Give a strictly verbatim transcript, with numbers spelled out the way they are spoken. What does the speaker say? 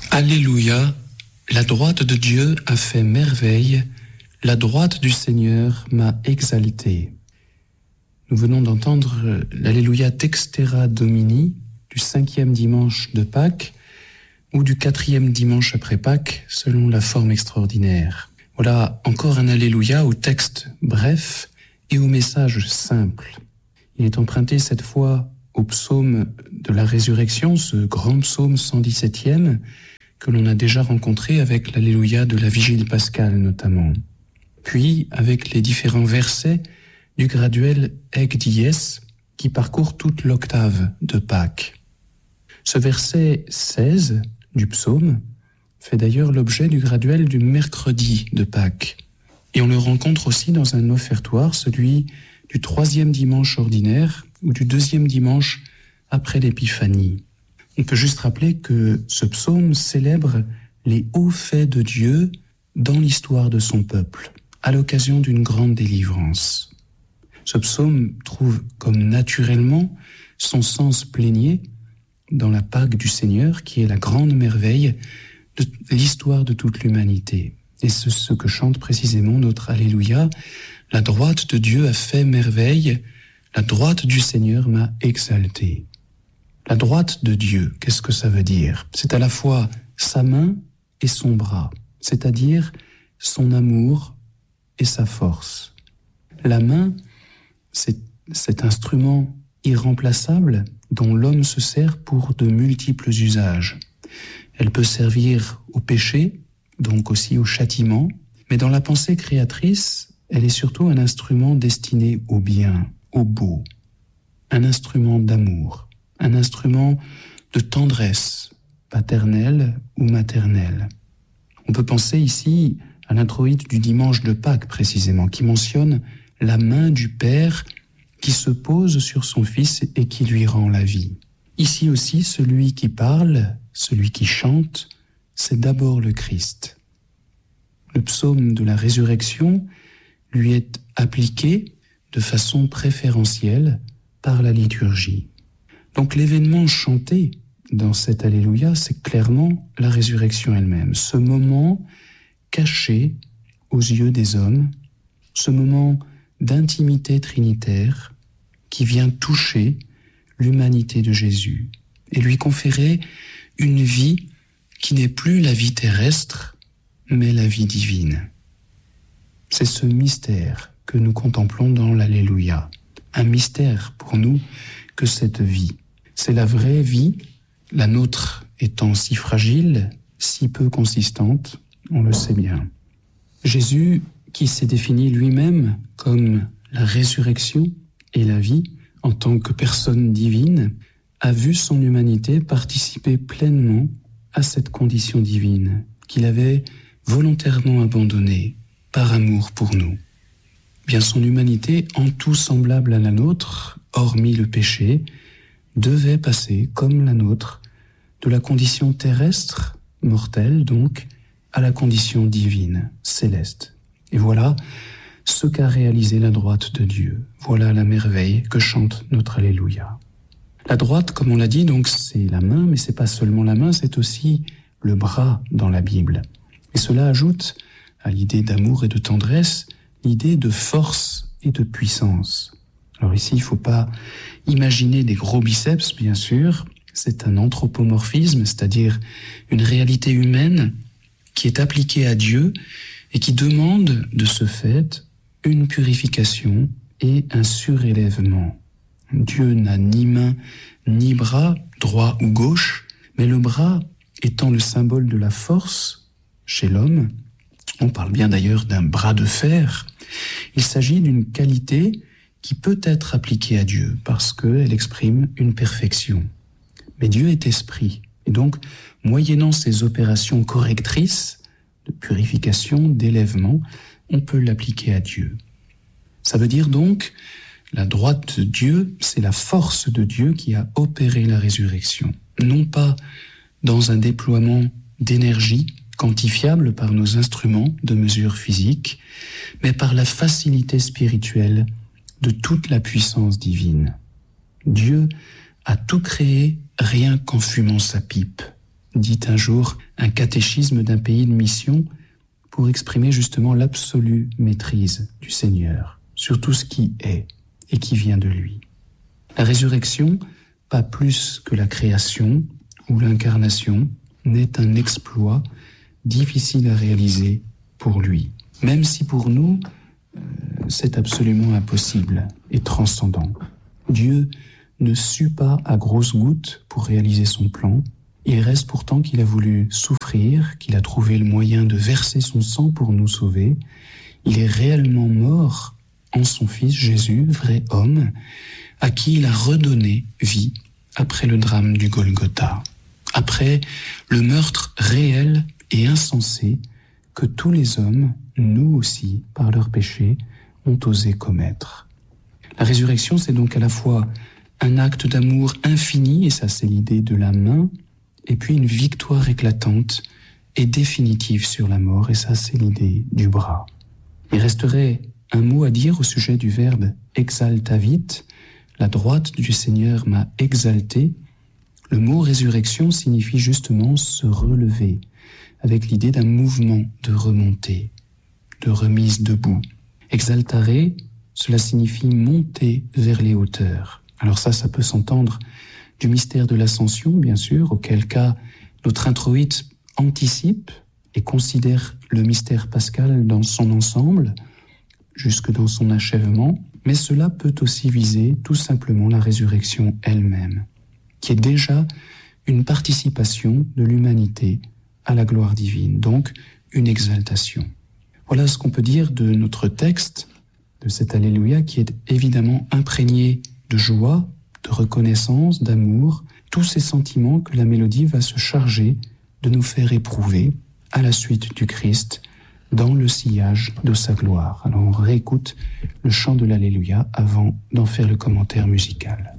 Alléluia, la droite de Dieu a fait merveille, la droite du Seigneur m'a exalté. Nous venons d'entendre l'Alléluia Dextera Domini du cinquième dimanche de Pâques ou du quatrième dimanche après Pâques, selon la forme extraordinaire. Voilà encore un Alléluia au texte bref et au message simple. Il est emprunté cette fois au psaume de la résurrection, ce grand psaume cent dix-septième, que l'on a déjà rencontré avec l'Alléluia de la Vigile pascale notamment. Puis avec les différents versets du graduel Ec Dies qui parcourt toute l'octave de Pâques. Ce verset seize du psaume fait d'ailleurs l'objet du graduel du mercredi de Pâques. Et on le rencontre aussi dans un offertoire, celui du troisième dimanche ordinaire ou du deuxième dimanche après l'Épiphanie. On peut juste rappeler que ce psaume célèbre les hauts faits de Dieu dans l'histoire de son peuple, à l'occasion d'une grande délivrance. Ce psaume trouve comme naturellement son sens plénier dans la Pâque du Seigneur, qui est la grande merveille de l'histoire de toute l'humanité. Et c'est ce que chante précisément notre Alléluia. La droite de Dieu a fait merveille, la droite du Seigneur m'a exalté. La droite de Dieu, qu'est-ce que ça veut dire? C'est à la fois sa main et son bras, c'est-à-dire son amour et sa force. La main, c'est cet instrument irremplaçable dont l'homme se sert pour de multiples usages. Elle peut servir au péché, donc aussi au châtiment, mais dans la pensée créatrice, elle est surtout un instrument destiné au bien, au beau, un instrument d'amour. Un instrument de tendresse, paternelle ou maternelle. On peut penser ici à l'introïte du dimanche de Pâques précisément, qui mentionne la main du Père qui se pose sur son Fils et qui lui rend la vie. Ici aussi, celui qui parle, celui qui chante, c'est d'abord le Christ. Le psaume de la résurrection lui est appliqué de façon préférentielle par la liturgie. Donc l'événement chanté dans cet Alléluia, c'est clairement la résurrection elle-même. Ce moment caché aux yeux des hommes, ce moment d'intimité trinitaire qui vient toucher l'humanité de Jésus et lui conférer une vie qui n'est plus la vie terrestre, mais la vie divine. C'est ce mystère que nous contemplons dans l'Alléluia. Un mystère pour nous que cette vie. C'est la vraie vie, la nôtre étant si fragile, si peu consistante, on le sait bien. Jésus, qui s'est défini lui-même comme la résurrection et la vie en tant que personne divine, a vu son humanité participer pleinement à cette condition divine qu'il avait volontairement abandonnée par amour pour nous. Bien son humanité, en tout semblable à la nôtre, hormis le péché, devait passer, comme la nôtre, de la condition terrestre, mortelle donc, à la condition divine, céleste. Et voilà ce qu'a réalisé la droite de Dieu. Voilà la merveille que chante notre Alléluia. La droite, comme on l'a dit, donc c'est la main, mais c'est pas seulement la main, c'est aussi le bras dans la Bible. Et cela ajoute à l'idée d'amour et de tendresse, l'idée de force et de puissance. Alors ici, il ne faut pas imaginer des gros biceps, bien sûr. C'est un anthropomorphisme, c'est-à-dire une réalité humaine qui est appliquée à Dieu et qui demande de ce fait une purification et un surélèvement. Dieu n'a ni main ni bras, droit ou gauche, mais le bras étant le symbole de la force chez l'homme, on parle bien d'ailleurs d'un bras de fer, il s'agit d'une qualité qui peut être appliquée à Dieu parce qu'elle exprime une perfection. Mais Dieu est esprit, et donc, moyennant ces opérations correctrices de purification, d'élèvement, on peut l'appliquer à Dieu. Ça veut dire donc, la droite de Dieu, c'est la force de Dieu qui a opéré la résurrection. Non pas dans un déploiement d'énergie quantifiable par nos instruments de mesure physique, mais par la facilité spirituelle de toute la puissance divine. Dieu a tout créé rien qu'en fumant sa pipe. dit un jour un catéchisme d'un pays de mission pour exprimer justement l'absolue maîtrise du Seigneur sur tout ce qui est et qui vient de lui. La résurrection, pas plus que la création ou l'incarnation, n'est un exploit difficile à réaliser pour lui. Même si pour nous, euh, c'est absolument impossible et transcendant. Dieu ne sut pas à grosses gouttes pour réaliser son plan. Il reste pourtant qu'il a voulu souffrir, qu'il a trouvé le moyen de verser son sang pour nous sauver. Il est réellement mort en son Fils Jésus, vrai homme, à qui il a redonné vie après le drame du Golgotha, après le meurtre réel et insensé que tous les hommes, nous aussi, par leurs péchés, ont osé commettre. La résurrection, c'est donc à la fois un acte d'amour infini, et ça c'est l'idée de la main, et puis une victoire éclatante et définitive sur la mort, et ça c'est l'idée du bras. Il resterait un mot à dire au sujet du verbe exaltavit, la droite du Seigneur m'a exalté. Le mot résurrection signifie justement se relever, avec l'idée d'un mouvement de remontée, de remise debout. Exaltare, cela signifie monter vers les hauteurs. Alors ça, ça peut s'entendre du mystère de l'ascension, bien sûr, auquel cas notre introïte anticipe et considère le mystère pascal dans son ensemble, jusque dans son achèvement, mais cela peut aussi viser tout simplement la résurrection elle-même, qui est déjà une participation de l'humanité à la gloire divine, donc une exaltation. Voilà ce qu'on peut dire de notre texte, de cet Alléluia, qui est évidemment imprégné de joie, de reconnaissance, d'amour, tous ces sentiments que la mélodie va se charger de nous faire éprouver à la suite du Christ dans le sillage de sa gloire. Alors on réécoute le chant de l'Alléluia avant d'en faire le commentaire musical.